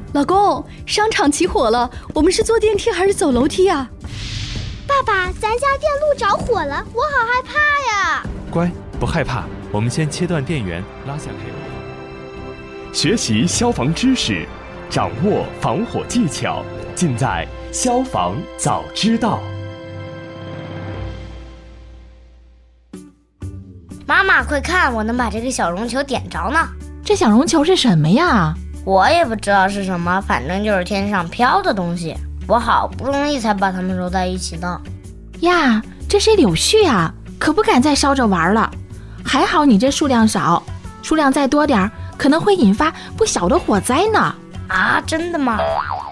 老公，商场起火了，我们是坐电梯还是走楼梯呀？ 爸爸，咱家电路着火了，我好害怕呀！ 乖，不害怕，我们先切断电源，拉下配合。 学习消防知识，掌握防火技巧，尽在消防早知道。 妈妈，快看，我能把这个小绒球点着呢。 这小绒球是什么呀？ 我也不知道是什么，反正就是天上飘的东西。我好不容易才把它们揉在一起呢。 呀，这是柳絮啊，可不敢再烧着玩了。还好你这数量少，数量再多点可能会引发不小的火灾呢。 啊，真的吗？